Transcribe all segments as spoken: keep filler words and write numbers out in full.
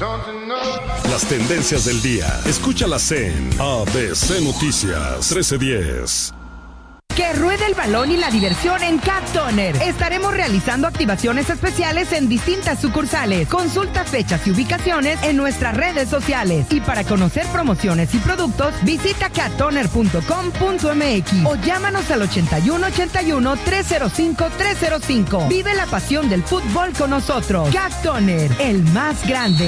Las tendencias del día. Escúchalas en A B C Noticias trece diez. Que ruede el balón y la diversión en Cat Toner. Estaremos realizando activaciones especiales en distintas sucursales. Consulta fechas y ubicaciones en nuestras redes sociales. Y para conocer promociones y productos, visita cat toner punto com punto m x o llámanos al ochenta y uno ochenta y uno, trescientos cinco, trescientos cinco. Vive la pasión del fútbol con nosotros. Cat Toner, el más grande.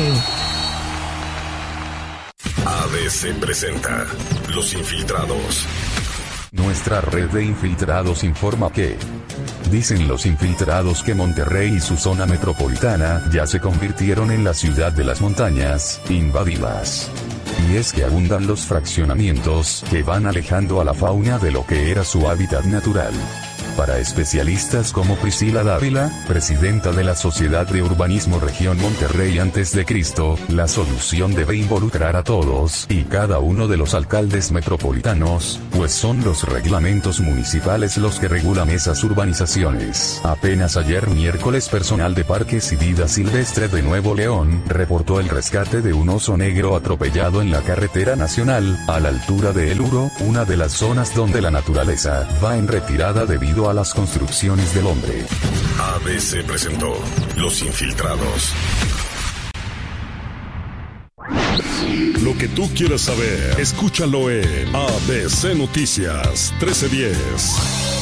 A B C presenta Los Infiltrados. Nuestra red de infiltrados informa que dicen los infiltrados que Monterrey y su zona metropolitana ya se convirtieron en la ciudad de las montañas invadidas. Y es que abundan los fraccionamientos que van alejando a la fauna de lo que era su hábitat natural. Para especialistas como Priscila Dávila, presidenta de la Sociedad de Urbanismo Región Monterrey antes de Cristo, la solución debe involucrar a todos y cada uno de los alcaldes metropolitanos, pues son los reglamentos municipales los que regulan esas urbanizaciones. Apenas ayer miércoles, personal de Parques y Vida Silvestre de Nuevo León reportó el rescate de un oso negro atropellado en la carretera nacional, a la altura de El Uro, una de las zonas donde la naturaleza va en retirada debido a las construcciones del hombre. A B C presentó Los Infiltrados. Lo que tú quieres saber, escúchalo en A B C Noticias trece diez.